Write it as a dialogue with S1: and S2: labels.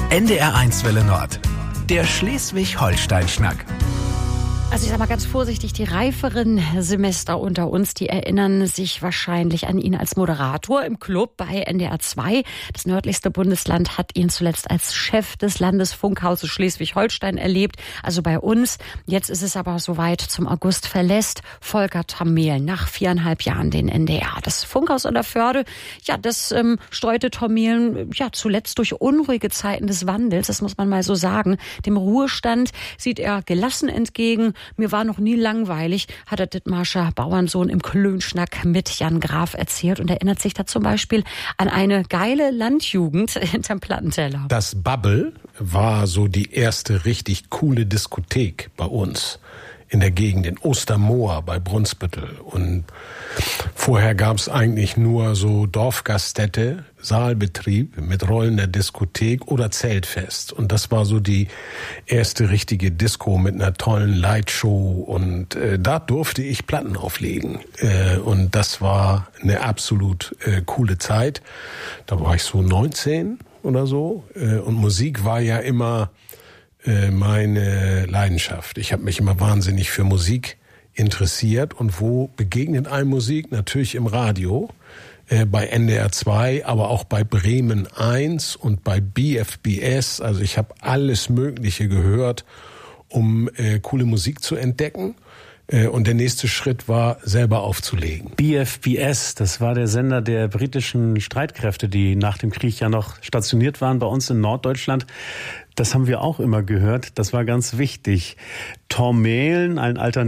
S1: NDR1 Welle Nord. Der Schleswig-Holstein-Schnack.
S2: Also ich sag mal ganz vorsichtig, die reiferen Semester unter uns, die erinnern sich wahrscheinlich an ihn als Moderator im Club bei NDR 2. Das nördlichste Bundesland hat ihn zuletzt als Chef des Landesfunkhauses Schleswig-Holstein erlebt, also bei uns. Jetzt ist es aber soweit, zum August verlässt Volker Thomelen nach 4,5 Jahren den NDR. Das Funkhaus an der Förde, ja, das streute Thomelen zuletzt durch unruhige Zeiten des Wandels, das muss man mal so sagen. Dem Ruhestand sieht er gelassen entgegen. Mir war noch nie langweilig, hat der Dithmarscher Bauernsohn im Klönschnack mit Jan Graf erzählt und erinnert sich da zum Beispiel an eine geile Landjugend hinterm Plattenteller.
S3: Das Bubble war so die erste richtig coole Diskothek bei uns in der Gegend, in Ostermoor bei Brunsbüttel. Und vorher gab es eigentlich nur so Dorfgaststätte, Saalbetrieb mit rollender Diskothek oder Zeltfest. Und das war so die erste richtige Disco mit einer tollen Lightshow. Und da durfte ich Platten auflegen. Und das war eine absolut coole Zeit. Da war ich so 19 oder so. Und Musik war ja immer meine Leidenschaft. Ich habe mich immer wahnsinnig für Musik interessiert. Und wo begegnet einem Musik? Natürlich im Radio, bei NDR 2, aber auch bei Bremen 1 und bei BFBS. Also ich habe alles Mögliche gehört, um coole Musik zu entdecken. Und der nächste Schritt war, selber aufzulegen.
S4: BFBS, das war der Sender der britischen Streitkräfte, die nach dem Krieg ja noch stationiert waren bei uns in Norddeutschland. Das haben wir auch immer gehört. Das war ganz wichtig. Thomelen, ein alter